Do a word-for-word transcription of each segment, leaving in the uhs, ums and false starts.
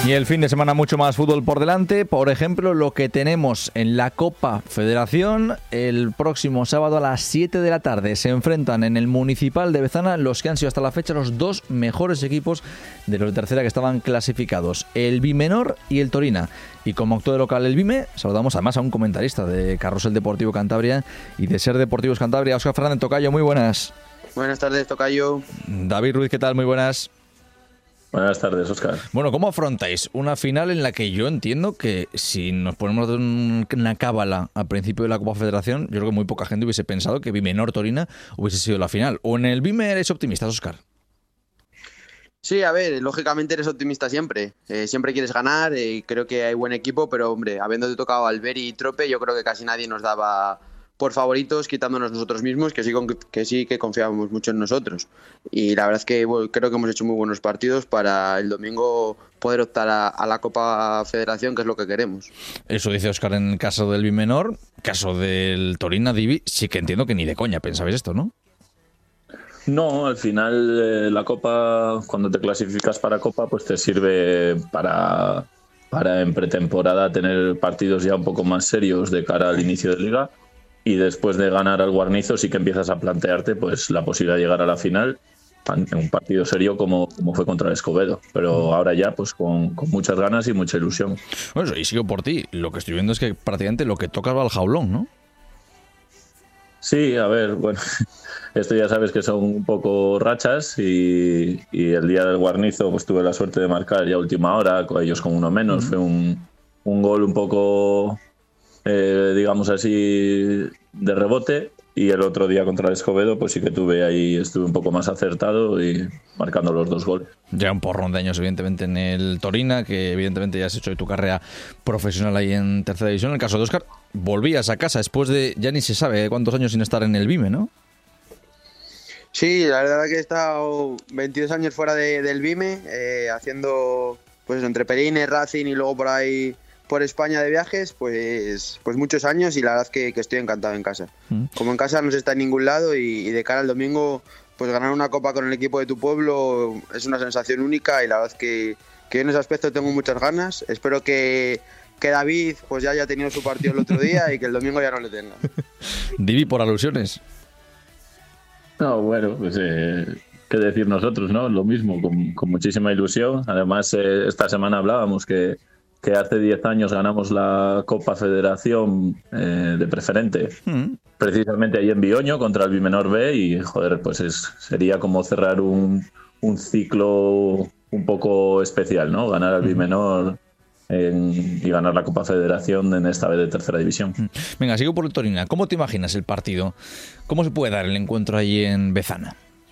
Y el fin de semana mucho más fútbol por delante. Por ejemplo, lo que tenemos en la Copa Federación. El próximo sábado a las siete de la tarde se enfrentan en el Municipal de Bezana los que han sido hasta la fecha los dos mejores equipos de los de tercera que estaban clasificados, el Bimenor y el Torina. Y como acto de local el Bime, saludamos además a un comentarista de Carrusel Deportivo Cantabria y de Ser Deportivos Cantabria, Óscar Fernández. Tocayo, muy buenas. Buenas tardes, Tocayo. David Ruiz, ¿qué tal? Muy buenas. Buenas tardes, Óscar. Bueno, ¿cómo afrontáis una final en la que yo entiendo que si nos ponemos una cábala al principio de la Copa Federación, yo creo que muy poca gente hubiese pensado que Bimenor Torina hubiese sido la final? ¿O en el Bime eres optimista, Óscar? Sí, a ver, lógicamente eres optimista siempre. Eh, siempre quieres ganar eh, y creo que hay buen equipo, pero hombre, habiéndote tocado Alberi y Trope, yo creo que casi nadie nos daba por favoritos, quitándonos nosotros mismos, que sí, que sí que confiábamos mucho en nosotros. Y la verdad es que bueno, creo que hemos hecho muy buenos partidos para el domingo poder optar a, a la Copa Federación, que es lo que queremos. Eso dice Óscar en el caso del Bimenor. Caso del Torina, Divi, sí que entiendo que ni de coña pensabais esto, ¿no? No, al final eh, la Copa, cuando te clasificas para Copa, pues te sirve para, para en pretemporada tener partidos ya un poco más serios de cara al inicio de Liga. Y después de ganar al Guarnizo sí que empiezas a plantearte pues la posibilidad de llegar a la final en un partido serio como, como fue contra el Escobedo. Pero ahora ya pues con, con muchas ganas y mucha ilusión. Bueno, y sigo por ti. Lo que estoy viendo es que prácticamente lo que tocas va al jaulón, ¿no? Sí, a ver, bueno, esto ya sabes que son un poco rachas y, y el día del Guarnizo pues tuve la suerte de marcar ya a última hora, con ellos con uno menos. Uh-huh. Fue un, un gol un poco... Eh, digamos así, de rebote, y el otro día contra el Escobedo pues sí que tuve ahí, estuve un poco más acertado y marcando los dos goles. Ya un porrón de años evidentemente en el Torina, que evidentemente ya has hecho tu carrera profesional ahí en tercera división. En el caso de Óscar, volvías a casa después de, ya ni se sabe cuántos años sin estar en el Bime, ¿no? Sí, la verdad es que he estado veintidós años fuera de, del Bime, eh, haciendo pues entre Perines, Racing y luego por ahí por España de viajes, pues pues muchos años, y la verdad es que, que estoy encantado en casa. Mm. Como en casa no se está en ningún lado, y, y de cara al domingo, pues ganar una copa con el equipo de tu pueblo es una sensación única, y la verdad es que, que en ese aspecto tengo muchas ganas. Espero que, que David pues ya haya tenido su partido el otro día y que el domingo ya no le tenga. Divi, por alusiones. No, bueno, pues eh, qué decir nosotros, ¿no? Lo mismo, con, con muchísima ilusión. Además, eh, esta semana hablábamos que que hace diez años ganamos la Copa Federación eh, de preferente, mm. precisamente ahí en Bioño contra el Bimenor B, y joder, pues es, sería como cerrar un, un ciclo un poco especial, ¿no? Ganar al Bimenor en, y ganar la Copa Federación en esta vez de tercera división. Venga, sigo por el Torina. ¿Cómo te imaginas el partido? ¿Cómo se puede dar el encuentro ahí en Bezana?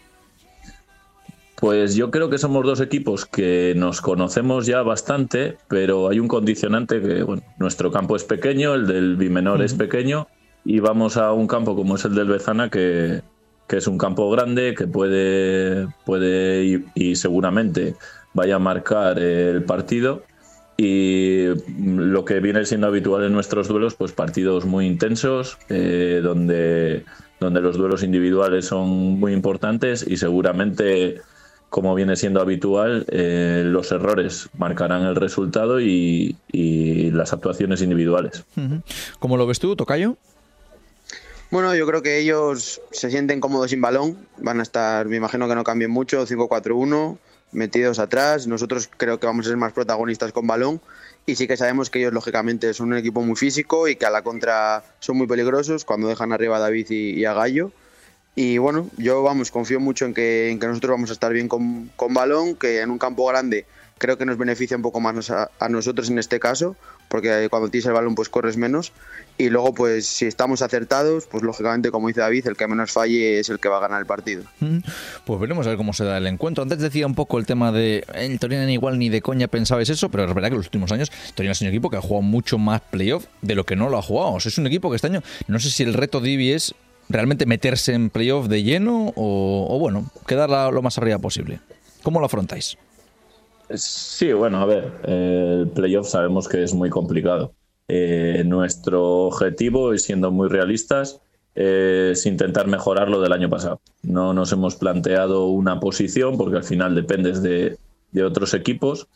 Pues yo creo que somos dos equipos que nos conocemos ya bastante, pero hay un condicionante que, bueno, nuestro campo es pequeño, el del Bimenor uh-huh. es pequeño, y vamos a un campo como es el del Bezana, que, que es un campo grande, que puede, puede y, y seguramente vaya a marcar el partido, y lo que viene siendo habitual en nuestros duelos, pues partidos muy intensos, eh, donde, donde los duelos individuales son muy importantes, y seguramente, como viene siendo habitual, eh, los errores marcarán el resultado y, y las actuaciones individuales. ¿Cómo lo ves tú, Tocayo? Bueno, yo creo que ellos se sienten cómodos sin balón, van a estar, me imagino que no cambien mucho, cinco cuatro uno, metidos atrás. Nosotros creo que vamos a ser más protagonistas con balón, y sí que sabemos que ellos lógicamente son un equipo muy físico y que a la contra son muy peligrosos cuando dejan arriba a David y, y a Gallo. Y bueno, yo vamos, confío mucho en que, en que nosotros vamos a estar bien con, con balón, que en un campo grande creo que nos beneficia un poco más a, a nosotros en este caso, porque cuando tienes el balón pues corres menos, y luego pues si estamos acertados, pues lógicamente, como dice David, el que menos falle es el que va a ganar el partido. Pues veremos a ver cómo se da el encuentro. Antes decía un poco el tema de el Torino, igual ni de coña pensabais eso, pero es verdad que en los últimos años Torino es un equipo que ha jugado mucho más playoff de lo que no lo ha jugado. O sea, es un equipo que este año, no sé si el reto de Divi es realmente meterse en playoff de lleno o, o bueno, quedar lo más arriba posible. ¿Cómo lo afrontáis? Sí, bueno, a ver, eh, el playoff sabemos que es muy complicado. Eh, nuestro objetivo, y siendo muy realistas, eh, es intentar mejorar lo del año pasado. No nos hemos planteado una posición, porque al final dependes de, de otros equipos,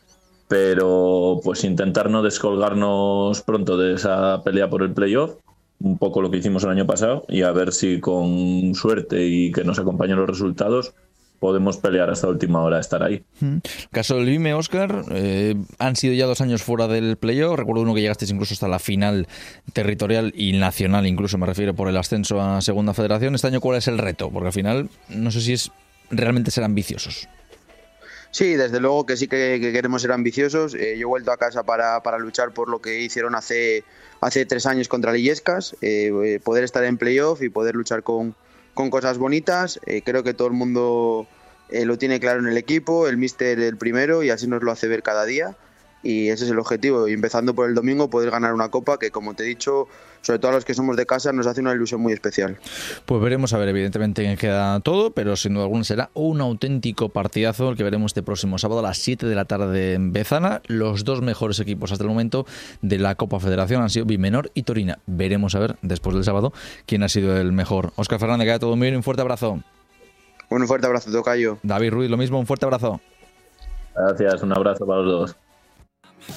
pero pues intentar no descolgarnos pronto de esa pelea por el playoff, un poco lo que hicimos el año pasado, y a ver si con suerte y que nos acompañen los resultados podemos pelear hasta última hora, estar ahí. El caso del Vime, Óscar, eh, han sido ya dos años fuera del playoff. Recuerdo uno que llegasteis incluso hasta la final territorial y nacional, incluso me refiero, por el ascenso a Segunda Federación. Este año, ¿cuál es el reto? Porque al final no sé si es realmente ser ambiciosos. Sí, desde luego que sí que, que queremos ser ambiciosos. Eh, yo he vuelto a casa para, para luchar por lo que hicieron hace, hace tres años contra Illescas, eh, poder estar en playoff y poder luchar con, con cosas bonitas. Eh, creo que todo el mundo eh, lo tiene claro en el equipo, el míster el primero, y así nos lo hace ver cada día. Y ese es el objetivo, y empezando por el domingo poder ganar una copa que, como te he dicho, sobre todo a los que somos de casa, nos hace una ilusión muy especial. Pues veremos a ver, evidentemente en qué queda todo, pero sin duda alguna será un auténtico partidazo el que veremos este próximo sábado a las siete de la tarde en Bezana. Los dos mejores equipos hasta el momento de la Copa Federación han sido Bimenor y Torina. Veremos a ver después del sábado quién ha sido el mejor. Óscar Fernández, que haya todo muy bien, un fuerte abrazo. Un fuerte abrazo, tocayo. David Ruiz, lo mismo, un fuerte abrazo. Gracias, un abrazo para los dos.